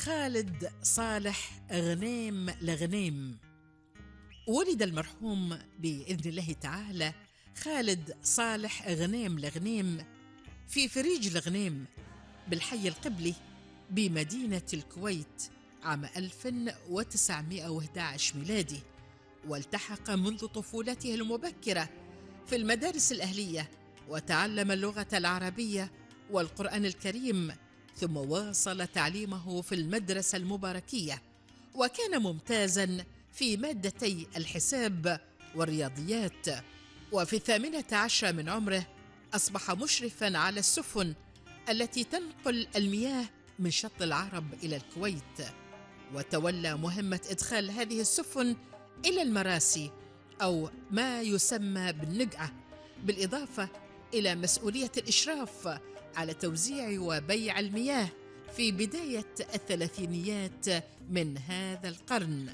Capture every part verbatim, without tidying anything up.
خالد صالح غنيم لغنيم. ولد المرحوم بإذن الله تعالى خالد صالح غنيم لغنيم في فريج لغنيم بالحي القبلي بمدينة الكويت عام ألف وتسعمائة وأحد عشر ميلادي، والتحق منذ طفولته المبكرة في المدارس الأهلية وتعلم اللغة العربية والقرآن الكريم، ثم واصل تعليمه في المدرسة المباركية، وكان ممتازاً في مادتي الحساب والرياضيات. وفي الثامنة عشر من عمره أصبح مشرفاً على السفن التي تنقل المياه من شط العرب إلى الكويت، وتولى مهمة إدخال هذه السفن إلى المراسي أو ما يسمى بالنقعة، بالإضافة إلى مسؤولية الإشراف على توزيع وبيع المياه في بداية الثلاثينيات من هذا القرن.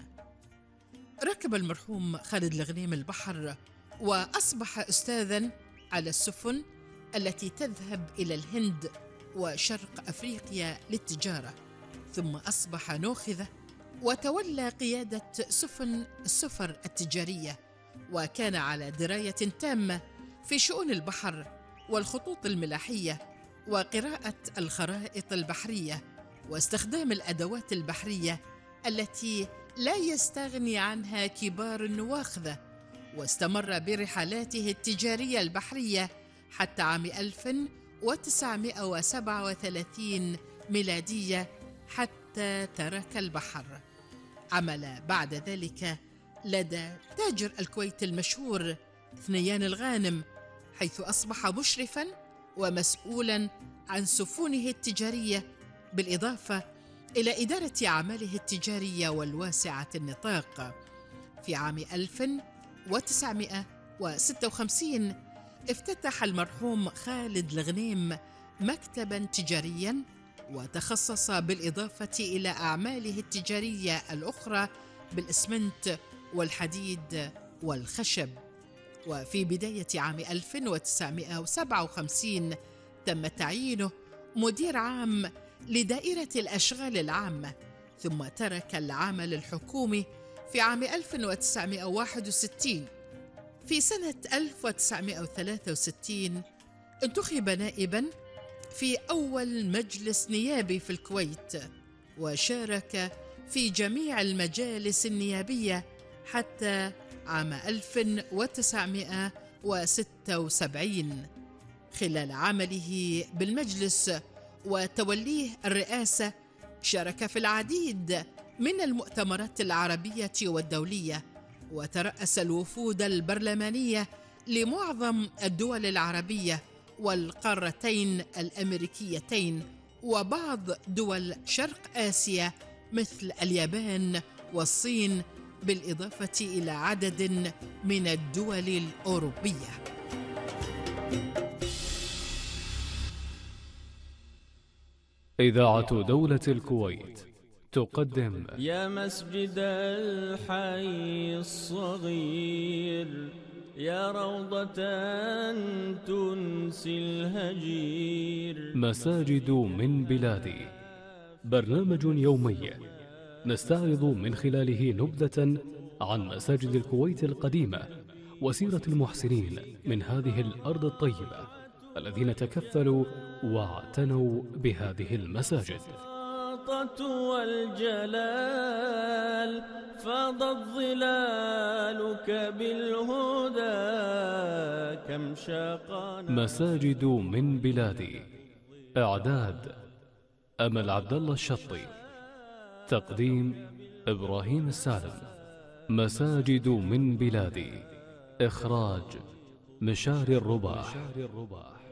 ركب المرحوم خالد لغنيم البحر وأصبح أستاذاً على السفن التي تذهب إلى الهند وشرق أفريقيا للتجارة، ثم أصبح ناخذة وتولى قيادة سفن السفر التجارية، وكان على دراية تامة في شؤون البحر والخطوط الملاحية وقراءة الخرائط البحرية واستخدام الأدوات البحرية التي لا يستغني عنها كبار النواخذة. واستمر برحلاته التجارية البحرية حتى عام ألف وتسعمائة وسبعة وثلاثين ميلادية حتى ترك البحر. عمل بعد ذلك لدى تاجر الكويت المشهور ثنيان الغانم، حيث أصبح مشرفاً ومسؤولاً عن سفنه التجارية، بالإضافة إلى إدارة أعماله التجارية والواسعة النطاق. في عام ألف وتسعمائة وستة وخمسين افتتح المرحوم خالد لغنيم مكتباً تجارياً، وتخصص بالإضافة إلى أعماله التجارية الأخرى بالإسمنت والحديد والخشب. وفي بداية عام ألف وتسعمائة وسبعة وخمسين تم تعيينه مدير عام لدائرة الأشغال العامة، ثم ترك العمل الحكومي في عام ألف وتسعمائة وواحد وستين. في سنة ألف وتسعمائة وثلاثة وستين انتخب نائباً في أول مجلس نيابي في الكويت، وشارك في جميع المجالس النيابية حتى عام ألف وتسعمائة وستة وسبعين. خلال عمله بالمجلس وتوليه الرئاسة شارك في العديد من المؤتمرات العربية والدولية، وترأس الوفود البرلمانية لمعظم الدول العربية والقارتين الأمريكيتين وبعض دول شرق آسيا مثل اليابان والصين، بالإضافة إلى عدد من الدول الأوروبية. إذاعة دولة الكويت تقدم يا مسجد الحي الصغير، يا روضة تنسي الهجير. مساجد من بلادي، برنامج يومي نستعرض من خلاله نبذة عن مساجد الكويت القديمة وسيرة المحسنين من هذه الأرض الطيبة الذين تكفلوا واعتنوا بهذه المساجد. والجلال فاضت ظلالك بالهدى كم شاقنا. مساجد من بلادي، إعداد أمل عبد الله الشطي، تقديم إبراهيم السالم. مساجد من بلادي، إخراج مشاري الرباح.